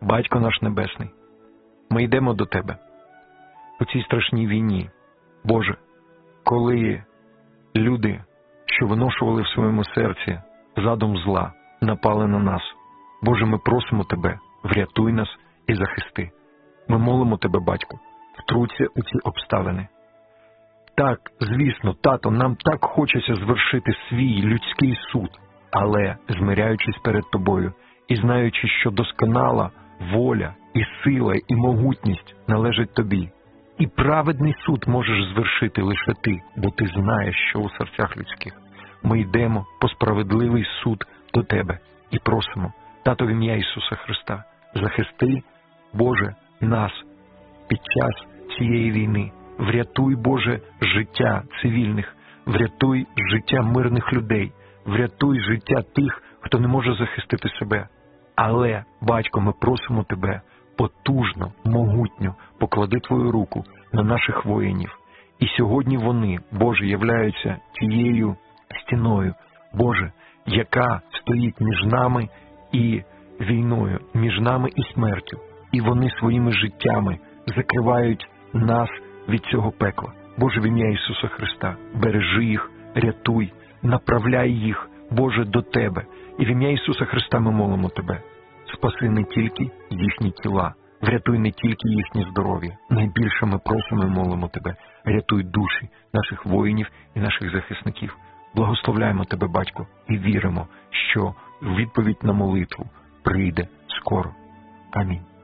Батько наш Небесний, ми йдемо до Тебе у цій страшній війні. Боже, коли люди, що виношували в своєму серці задум зла, напали на нас, Боже, ми просимо Тебе, врятуй нас і захисти. Ми молимо Тебе, Батько, втруться у ці обставини. Так, звісно, тато, нам так хочеться звершити свій людський суд, але, змиряючись перед Тобою і знаючи, що досконала воля і сила і могутність належать Тобі, і праведний суд можеш звершити лише Ти, бо Ти знаєш, що у серцях людських. Ми йдемо по справедливий суд до Тебе і просимо, Тато, в ім'я Ісуса Христа, захисти, Боже, нас під час цієї війни. Врятуй, Боже, життя цивільних, врятуй життя мирних людей, врятуй життя тих, хто не може захистити себе. Але, Батько, ми просимо Тебе потужно, могутньо поклади Твою руку на наших воїнів. І сьогодні вони, Боже, являються тією стіною, Боже, яка стоїть між нами і війною, між нами і смертю. І вони своїми життями закривають нас від цього пекла. Боже, в ім'я Ісуса Христа, бережи їх, рятуй, направляй їх, Боже, до Тебе. І в ім'я Ісуса Христа ми молимо Тебе. Спаси не тільки їхні тіла, врятуй не тільки їхнє здоров'я. Найбільше ми просимо і молимо Тебе. Рятуй душі наших воїнів і наших захисників. Благословляємо Тебе, Батько, і віримо, що відповідь на молитву прийде скоро. Амінь.